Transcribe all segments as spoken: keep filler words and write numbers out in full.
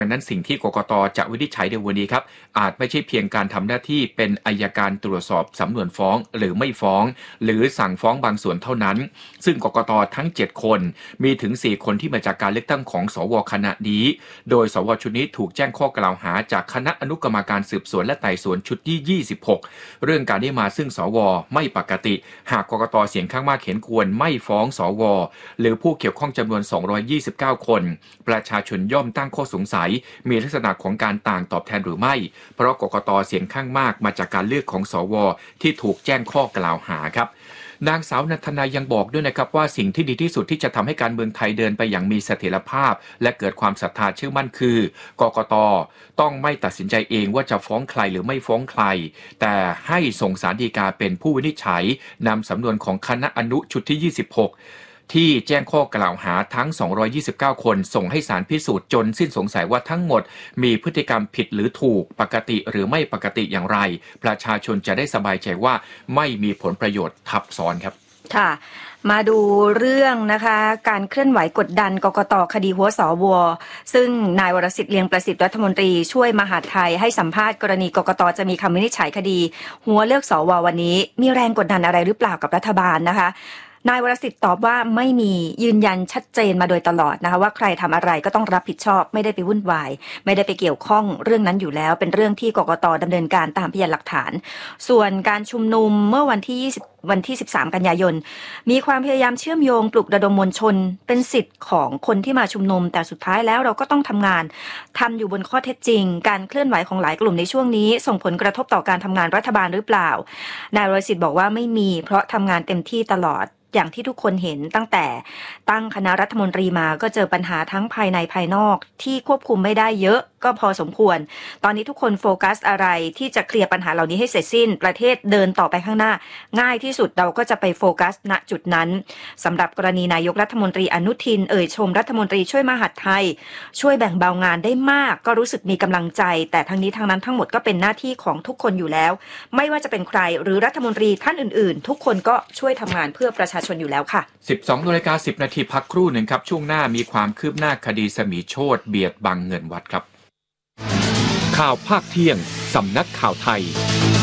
ดังนั้นสิ่งที่กกต.จะวินิจฉัยในวันนี้ครับอาจไม่ใช่เพียงการทำหน้าที่เป็นอัยการตรวจสอบสำนวนฟ้องหรือไม่ฟ้องหรือสั่งฟ้องบางส่วนเท่านั้นซึ่งกกต.ทั้งเจ็ดคนมีถึงสี่คนที่มาจากการเลือกตั้งของสว.คณะนี้โดยสว.ชุดนี้ถูกแจ้งข้อกล่าวหาจากคณะอนุกรรมการสืบสวนและไต่สวนชุดที่ยี่สิบหกเรื่องการได้มาซึ่งสว.ไม่ปกติหากกกต.เสียงข้างมากเห็นควรไม่ฟ้องสว.หรือผู้เกี่ยวข้องจำนวนสองร้อยยี่สิบเก้าคนประชาชนย่อมตั้งข้อสงสัยมีลักษณะของการต่างตอบแทนหรือไม่เพราะกกต.เสียงข้างมากมาจากการเลือกของสว.ที่ถูกแจ้งข้อกล่าวหาครับนางสาวนันทนายังบอกด้วยนะครับว่าสิ่งที่ดีที่สุดที่จะทำให้การเมืองไทยเดินไปอย่างมีเสถียรภาพและเกิดความศรัทธาเชื่อมั่นคือกกต.ต้องไม่ตัดสินใจเองว่าจะฟ้องใครหรือไม่ฟ้องใครแต่ให้ส่งศาลฎีกาเป็นผู้วินิจฉัยนำสำนวนของคณะอนุชุดที่ยี่สิบหกที่แจ้งข้อกล่าวหาทั้งสองร้อยยี่สิบเก้าคนส่งให้ศาลพิสูจน์จนสิ้นสงสัยว่าทั้งหมดมีพฤติกรรมผิดหรือถูกปกติหรือไม่ปกติอย่างไรประชาชนจะได้สบายใจว่าไม่มีผลประโยชน์ทับซ้อนครับค่ะมาดูเรื่องนะคะการเคลื่อนไหวกดดันกกต.คดีหัวสว.ซึ่งนายวรสิทธิ์เลียงประสิทธิ์รัฐมนตรีช่วยมหาดไทยให้สัมภาษณ์กรณีกกต.จะมีคำวินิจฉัยคดีหัวเลือกสว.วันนี้มีแรงกดดันอะไรหรือเปล่ากับรัฐบาลนะคะนายวรสิทธิ์ตอบว่าไม่มียืนยันชัดเจนมาโดยตลอดนะคะว่าใครทำอะไรก็ต้องรับผิดชอบไม่ได้ไปวุ่นวายไม่ได้ไปเกี่ยวข้องเรื่องนั้นอยู่แล้วเป็นเรื่องที่กกต.ดำเนินการตามพยานหลักฐานส่วนการชุมนุมเมื่อวันที่ยี่สิบวันที่สิบสามกันยายนมีความพยายามเชื่อมโยงปลุกระดมมวลชนเป็นสิทธิ์ของคนที่มาชุมนุมแต่สุดท้ายแล้วเราก็ต้องทำงานทำอยู่บนข้อเท็จจริงการเคลื่อนไหวของหลายกลุ่มในช่วงนี้ส่งผลกระทบต่อการทำงานรัฐบาลหรือเปล่านายวรสิทธิ์บอกว่าไม่มีเพราะทำงานเต็มที่ตลอดอย่างที่ทุกคนเห็นตั้งแต่ตั้งคณะรัฐมนตรีมาก็เจอปัญหาทั้งภายในภายนอกที่ควบคุมไม่ได้เยอะก็พอสมควรตอนนี้ทุกคนโฟกัสอะไรที่จะเคลียร์ปัญหาเหล่านี้ให้เสร็จสิ้นประเทศเดินต่อไปข้างหน้าง่ายที่สุดเราก็จะไปโฟกัสณจุดนั้นสำหรับกรณีนายกรัฐมนตรีอนุทินเอ่ยชมรัฐมนตรีช่วยมหาดไทยช่วยแบ่งเบางานได้มากก็รู้สึกมีกำลังใจแต่ทั้งนี้ทั้งนั้นทั้งหมดก็เป็นหน้าที่ของทุกคนอยู่แล้วไม่ว่าจะเป็นใครหรือรัฐมนตรีท่านอื่นๆทุกคนก็ช่วยทำงานเพื่อประชาชนอยู่แล้วค่ะสิบสองนาฬิกาสิบนาทีพักครู่หนึ่งครับช่วงหน้ามีความคืบหน้าคดีสมีโชติเบียดบังเงินวัดครับข่าวภาคเที่ยงสำนักข่าวไทย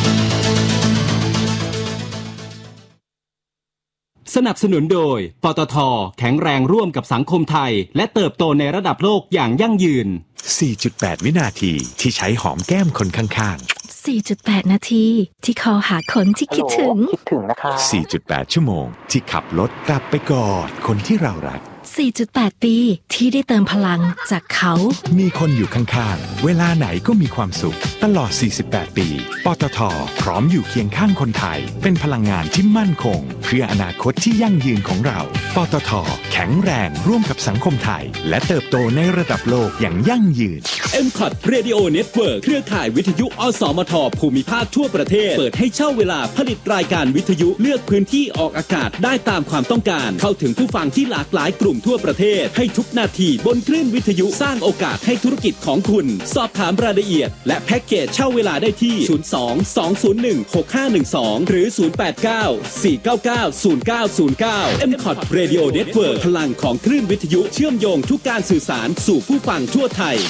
สนับสนุนโดยปตท.แข็งแรงร่วมกับสังคมไทยและเติบโตในระดับโลกอย่างยั่งยืนสี่จุดแปด วินาทีที่ใช้หอมแก้มคนข้างๆสี่จุดแปด นาทีที่คอหาคนที่คิดถึงคิดถึงนะคะ สี่จุดแปด ชั่วโมงที่ขับรถกลับไปกอดคนที่เรารักสี่จุดแปด ปีที่ได้เติมพลังจากเขามีคนอยู่ข้างๆเวลาไหนก็มีความสุขตลอดสี่สิบแปดปีปตท.พร้อมอยู่เคียงข้างคนไทยเป็นพลังงานที่มั่นคงเพื่ออนาคตที่ยั่งยืนของเราปตท.แข็งแรงร่วมกับสังคมไทยและเติบโตในระดับโลกอย่างยั่งยืนเอ็ม คอท Radio Network เครือข่ายวิทยุอสมทภูมิภาคทั่วประเทศเปิดให้เช่าเวลาผลิตรายการวิทยุเลือกพื้นที่ออกอากาศได้ตามความต้องการเข้าถึงผู้ฟังที่หลากหลายกลุ่มทั่วประเทศให้ทุกนาทีบนคลื่นวิทยุสร้างโอกาสให้ธุรกิจของคุณสอบถามรายละเอียดและแพ็กเกจเช่าเวลาได้ที่ศูนย์ สอง สอง ศูนย์ หนึ่ง หก ห้า หนึ่ง สองหรือศูนย์ แปด เก้า สี่ เก้า เก้า ศูนย์ เก้า ศูนย์ เก้า เอ็ม คอท Radio Network พลังของคลื่นวิทยุเชื่อมโยงทุกการสื่อสารสู่ผู้ฟังทั่วไทย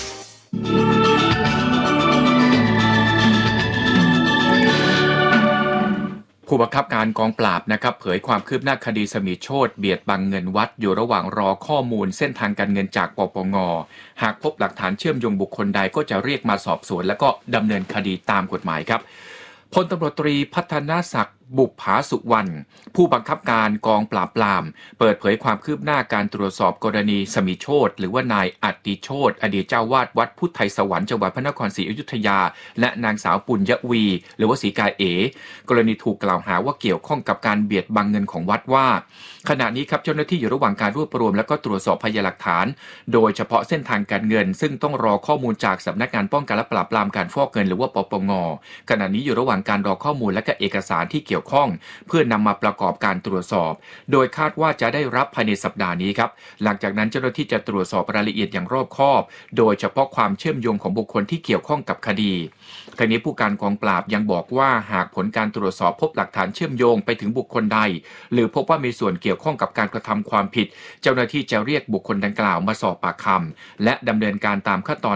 ผู้บังคับการกองปราบนะครับเผยความคืบหน้าคดีสมีโชติเบียดบังเงินวัดอยู่ระหว่างรอข้อมูลเส้นทางการเงินจากปปง.หากพบหลักฐานเชื่อมโยงบุคคลใดก็จะเรียกมาสอบสวนและก็ดำเนินคดีตามกฎหมายครับพลตำรวจตรีพัฒนศักดิ์บุปผาสุวรรณผู้บังคับการกองปราบปรามเปิดเผยความคืบหน้าการตรวจสอบกรณีสมีโชติหรือว่านายอติโชติอดีตเจ้าวาดวัดพุทธไทยสวรรค์จังหวัดพระนครศรีอยุธยาและนางสาวปุญญวีหรือว่าศรีกาเอกรณีถูกกล่าวหาว่าเกี่ยวข้องกับการเบียดบังเงินของวัดว่าขณะนี้ครับเจ้าหน้าที่อยู่ระหว่างการรวบรวมและก็ตรวจสอบพยานหลักฐานโดยเฉพาะเส้นทางการเงินซึ่งต้องรอข้อมูลจากสำนักงานป้องกันและปราบปรามการฟอกเงินหรือว่าปปง.ขณะนี้อยู่ระหว่างการรอข้อมูลและก็เอกสารที่เกี่ยวกี่ยวข้องเพื่อนำมาประกอบการตรวจสอบโดยคาดว่าจะได้รับภายในสัปดาห์นี้ครับหลังจากนั้นเจ้าหน้าที่จะตรวจสอบรายละเอียดอย่างรอบคอบโดยเฉพาะความเชื่อมโยงของบุคคลที่เกี่ยวข้องกับคดีทางนี้ผู้การกองปราบยังบอกว่าหากผลการตรวจสอบพบหลักฐานเชื่อมโยงไปถึงบุคคลใดหรือพบว่ามีส่วนเกี่ยวข้องกับการกระทำความผิดเจ้าหน้าที่จะเรียกบุคคลดังกล่าวมาสอบปากคำและดำเนินการตามขั้นตอน